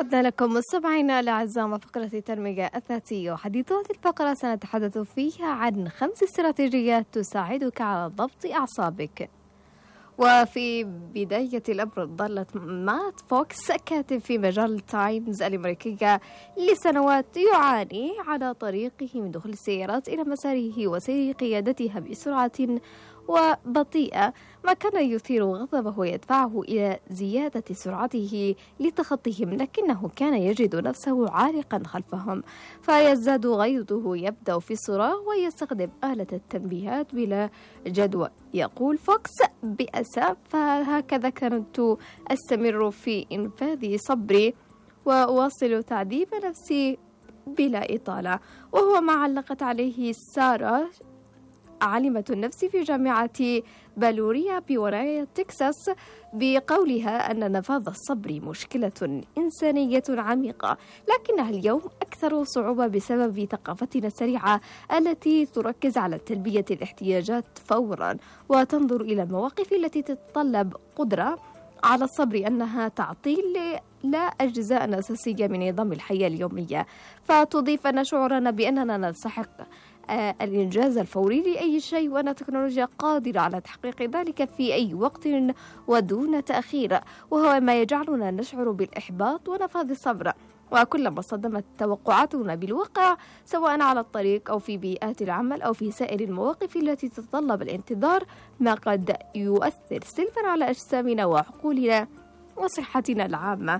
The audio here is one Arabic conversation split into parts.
عدنا لكم مستمعينا الأعزاء مع فقرة التنمية الذاتية، وحديث هذه الفقرة سنتحدث فيها عن 5 استراتيجيات تساعدك على ضبط أعصابك. وفي بداية الأمر ظلت مات فوكس كاتب في مجلة تايمز الأمريكية لسنوات يعاني على طريقه من دخول السيارات إلى مساره وسير قيادتها بسرعة وبطيئة، ما كان يثير غضبه ويدفعه إلى زيادة سرعته لتخطيهم، لكنه كان يجد نفسه عالقا خلفهم فيزداد غيظه. يبدأ في الصراخ ويستخدم آلة التنبيهات بلا جدوى. يقول فوكس بأسف: فهكذا كنت أستمر في إنفاذ صبري وأواصل تعذيب نفسي بلا إطالة. وهو ما علقت عليه سارة، عالمة النفس في جامعة بالوريا بولاية تكساس، بقولها أن نفاذ الصبر مشكلة إنسانية عميقة، لكنها اليوم أكثر صعوبة بسبب ثقافتنا السريعة التي تركز على تلبية الاحتياجات فورا وتنظر إلى المواقف التي تتطلب قدرة على الصبر أنها تعطيل لا أجزاء أساسية من نظام الحياة اليومية، فتضيف أن شعورنا بأننا نستحق الإنجاز الفوري لأي شيء، وأن التكنولوجيا قادرة على تحقيق ذلك في أي وقت ودون تأخير، وهو ما يجعلنا نشعر بالإحباط ونفاذ الصبر. وكلما صدمت توقعاتنا بالواقع سواء على الطريق أو في بيئات العمل أو في سائر المواقف التي تتطلب الانتظار، ما قد يؤثر سلبا على أجسامنا وعقولنا وصحتنا العامة.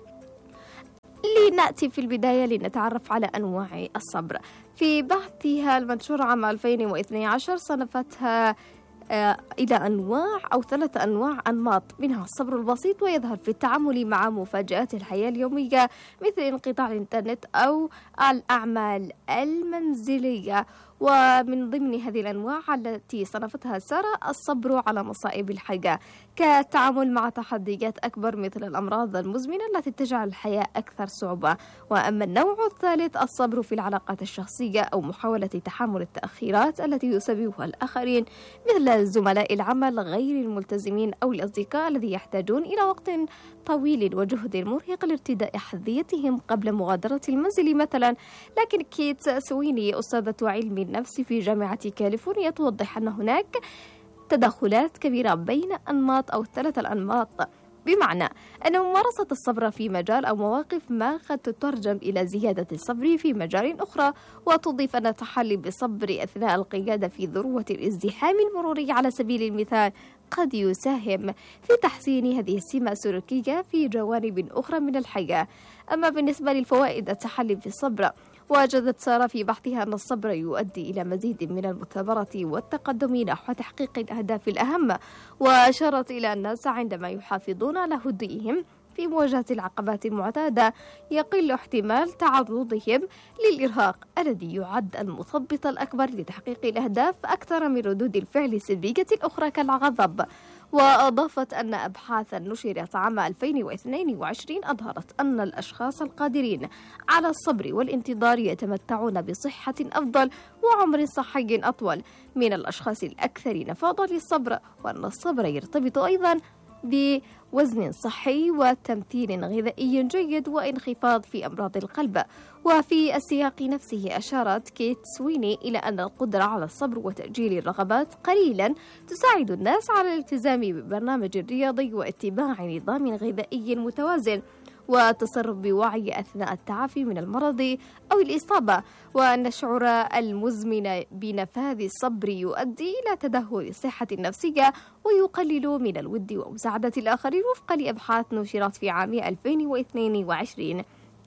لنأتي في البداية لنتعرف على أنواع الصبر. في بحثها المنشور عام 2012 صنفتها إلى أنواع أو 3 أنواع أنماط، منها الصبر البسيط، ويظهر في التعامل مع مفاجآت الحياة اليومية مثل انقطاع الإنترنت أو الأعمال المنزلية. ومن ضمن هذه الأنواع التي صنفتها سارة الصبر على مصائب الحياة، كالتعامل مع تحديات أكبر مثل الأمراض المزمنة التي تجعل الحياة أكثر صعوبة. وأما النوع الثالث الصبر في العلاقات الشخصية أو محاولة تحمل التأخيرات التي يسببها الآخرين مثل زملاء العمل غير الملتزمين أو الأصدقاء الذين يحتاجون إلى وقت طويل وجهد مرهق لارتداء أحذيتهم قبل مغادرة المنزل مثلا. لكن كيت سويني أستاذة علم النفس في جامعة كاليفورنيا توضح أن هناك تداخلات كبيرة بين أنماط أو 3 الأنماط، بمعنى أن ممارسة الصبر في مجال أو مواقف ما قد تترجم إلى زيادة الصبر في مجال أخرى. وتضيف أن التحلي بالصبر أثناء القيادة في ذروة الازدحام المروري على سبيل المثال قد يساهم في تحسين هذه السمة السلوكية في جوانب أخرى من الحياة. أما بالنسبة للفوائد التحلي بالصبر، وجدت سارة في بحثها أن الصبر يؤدي إلى مزيد من المثابرة والتقدم نحو تحقيق الأهداف الأهم، وأشارت إلى أن الناس عندما يحافظون على هدوئهم في مواجهة العقبات المعتادة يقل احتمال تعرضهم للإرهاق الذي يعد المثبط الأكبر لتحقيق الأهداف أكثر من ردود الفعل السلبية الأخرى كالغضب. وأضافت أن أبحاثا نشرت عام 2022 أظهرت أن الأشخاص القادرين على الصبر والانتظار يتمتعون بصحة أفضل وعمر صحي أطول من الأشخاص الأكثر نفاضا للصبر، وأن الصبر يرتبط أيضا بوزن صحي وتمثيل غذائي جيد وانخفاض في أمراض القلب. وفي السياق نفسه أشارت كيت سويني إلى أن القدرة على الصبر وتأجيل الرغبات قليلا تساعد الناس على الالتزام ببرنامج رياضي واتباع نظام غذائي متوازن والتصرف بوعي أثناء التعافي من المرض أو الإصابة. وأن الشعور المزمن بنفاذ الصبر يؤدي إلى تدهور الصحة النفسية ويقلل من الود ومساعدة الآخرين وفقا لأبحاث نشرت في عام 2022.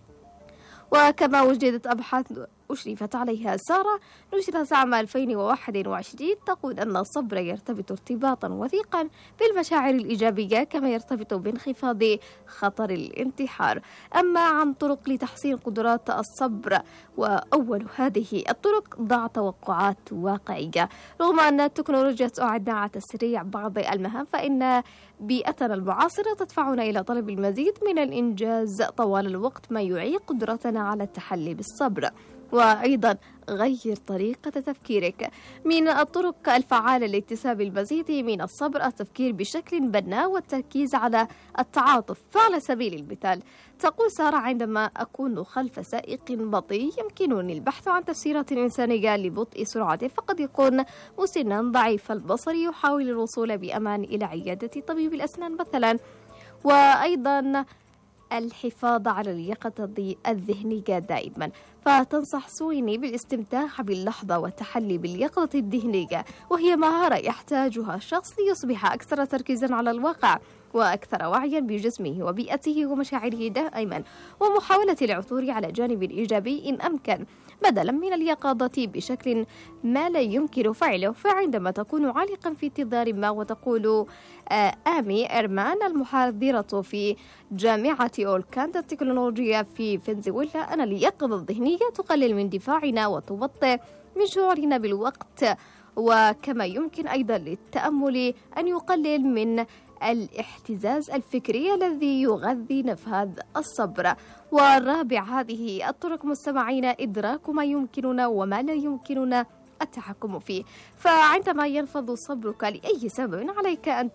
وكما وجدت أبحاث أشرفت عليها سارة نشرت عام 2021 تقول أن الصبر يرتبط ارتباطا وثيقا بالمشاعر الإيجابية كما يرتبط بانخفاض خطر الانتحار. أما عن طرق لتحسين قدرات الصبر، وأول هذه الطرق ضع توقعات واقعية. رغم أن التكنولوجيا تساعدنا على تسريع بعض المهام، فإن بيئتنا المعاصرة تدفعنا إلى طلب المزيد من الإنجاز طوال الوقت، ما يعيق قدرتنا على التحلي بالصبر. وأيضا غير طريقة تفكيرك. من الطرق الفعالة لاكتساب المزيد من الصبر التفكير بشكل بناء والتركيز على التعاطف. فعلى سبيل المثال تقول سارة: عندما أكون خلف سائق بطيء يمكنني البحث عن تفسيرات إنسانية لبطء سرعته، فقد يكون مسنا ضعيف البصر يحاول الوصول بأمان إلى عيادة طبيب الأسنان مثلا. وأيضا الحفاظ على اليقظة الذهنية دائما، فتنصح سويني بالاستمتاع باللحظة والتحلي باليقظة الذهنية، وهي مهارة يحتاجها الشخص ليصبح أكثر تركيزا على الواقع وأكثر وعيا بجسمه وبيئته ومشاعره دائما، ومحاولة العثور على جانب إيجابي إن أمكن بدلا من اليقظة بشكل ما لا يمكن فعله. فعندما تكون عالقا في انتظار ما وتقول آمي إيرمان المحاضرة في جامعة أولكاند التكنولوجية في فنزويلا أن اليقظة الذهنية تقلل من دفاعنا وتبطئ من شعورنا بالوقت، وكما يمكن أيضا للتأمل أن يقلل من الاحتزاز الفكري الذي يغذي نفاذ الصبر. والرابع هذه الطرق مستمعين إدراك ما يمكننا وما لا يمكننا التحكم فيه. فعندما ينفذ صبرك لأي سبب عليك أن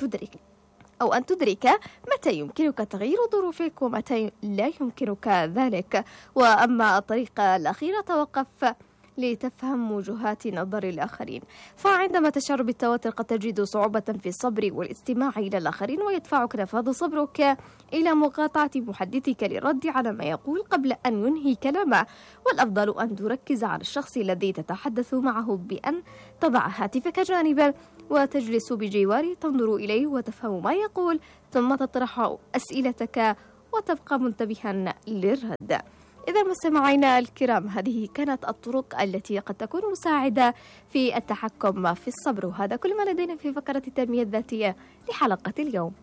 تدرك متى يمكنك تغيير ظروفك ومتى لا يمكنك ذلك. وأما الطريقة الأخيرة توقف لتفهم وجهات نظر الآخرين. فعندما تشعر بالتوتر قد تجد صعوبة في الصبر والاستماع إلى الآخرين، ويدفعك نفاذ صبرك إلى مقاطعة محدثك للرد على ما يقول قبل أن ينهي كلامه. والأفضل أن تركز على الشخص الذي تتحدث معه بأن تضع هاتفك جانبا وتجلس بجواره، تنظر إليه وتفهم ما يقول، ثم تطرح أسئلتك وتبقى منتبها للرد. إذا مستمعينا الكرام، هذه كانت الطرق التي قد تكون مساعدة في التحكم في الصبر. وهذا كل ما لدينا في فقرة التنمية الذاتية لحلقة اليوم.